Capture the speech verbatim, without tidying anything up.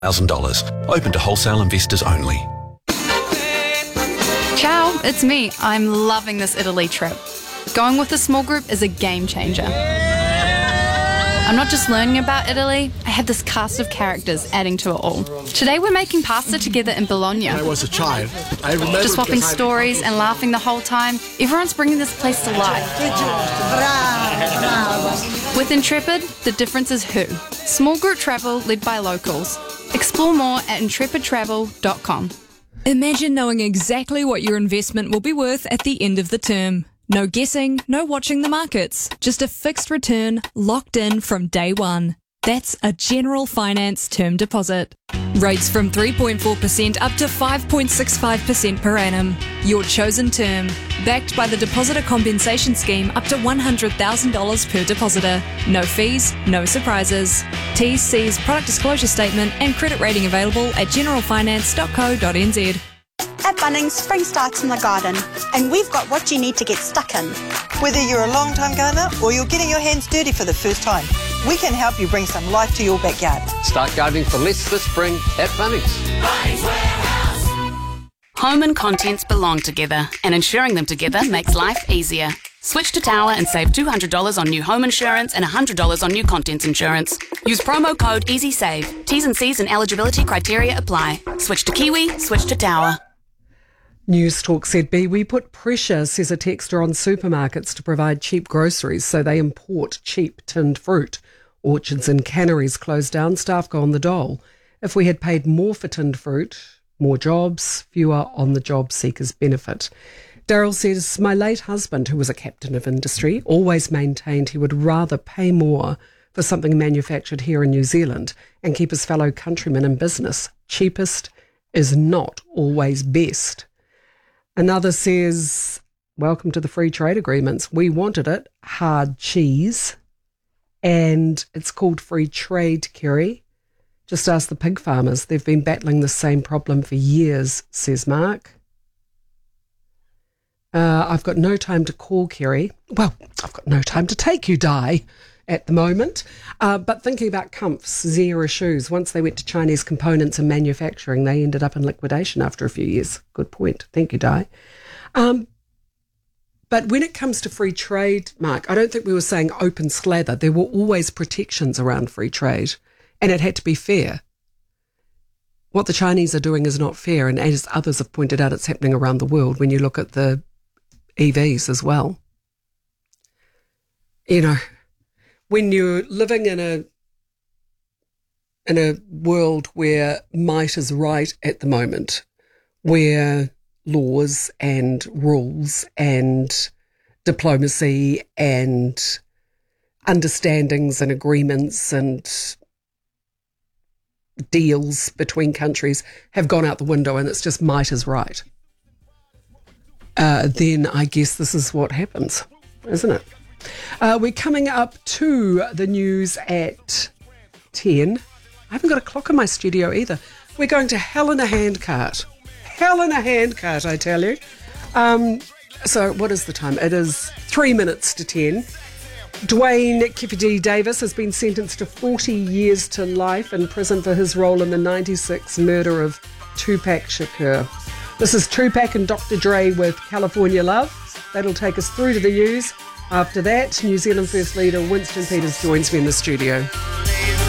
one thousand dollars. Open to wholesale investors only. Ciao, it's me. I'm loving this Italy trip. Going with a small group is a game changer. I'm not just learning about Italy, I have this cast of characters adding to it all. Today we're making pasta together in Bologna. When I was a child, I remember just swapping stories and laughing the whole time. Everyone's bringing this place to life. With Intrepid, the difference is who. Small group travel led by locals. Explore more at intrepid travel dot com. Imagine knowing exactly what your investment will be worth at the end of the term. No guessing, no watching the markets. Just a fixed return locked in from day one. That's a General Finance term deposit. Rates from three point four percent up to five point six five percent per annum. Your chosen term. Backed by the Depositor Compensation Scheme up to one hundred thousand dollars per depositor. No fees, no surprises. T's, C's, product disclosure statement and credit rating available at general finance dot co dot n z. At Bunnings, spring starts in the garden, and we've got what you need to get stuck in. Whether you're a long-time gardener or you're getting your hands dirty for the first time, we can help you bring some life to your backyard. Start gardening for less this spring at Bunnings. Bunnings Warehouse. Home and contents belong together, and insuring them together makes life easier. Switch to Tower and save two hundred dollars on new home insurance and one hundred dollars on new contents insurance. Use promo code EasySave. T's and C's and eligibility criteria apply. Switch to Kiwi, switch to Tower. News Talk Z B, we put pressure, says a texter, on supermarkets to provide cheap groceries, so they import cheap tinned fruit. Orchards and canneries close down, staff go on the dole. If we had paid more for tinned fruit, more jobs, fewer on-the-job seekers benefit. Daryl says, my late husband, who was a captain of industry, always maintained he would rather pay more for something manufactured here in New Zealand and keep his fellow countrymen in business. Cheapest is not always best. Another says, welcome to the free trade agreements. We wanted it, hard cheese, and it's called free trade, Kerry. Just ask the pig farmers. They've been battling the same problem for years, says Mark. Uh, I've got no time to call, Kerry. Well, I've got no time to take you, Di, at the moment. Uh, but thinking about Comf's Zara shoes, once they went to Chinese components and manufacturing, they ended up in liquidation after a few years. Good point. Thank you, Di. Um, but when it comes to free trade, Mark, I don't think we were saying open slather. There were always protections around free trade, and it had to be fair. What the Chinese are doing is not fair, and as others have pointed out, it's happening around the world when you look at the E Vs as well. You know, when you're living in a in a world where might is right at the moment, where laws and rules and diplomacy and understandings and agreements and deals between countries have gone out the window and it's just might is right, uh, then I guess this is what happens, isn't it? Uh, we're coming up to the news at ten. I haven't got a clock in my studio either. We're going to Hell in a Handcart. Hell in a Handcart, I tell you. Um, so what is the time? It is three minutes to ten. Dwayne Kefidi Davis has been sentenced to forty years to life in prison for his role in the ninety-six murder of Tupac Shakur. This is Tupac and Doctor Dre with California Love. That'll take us through to the news. After that, New Zealand First Leader Winston Peters joins me in the studio.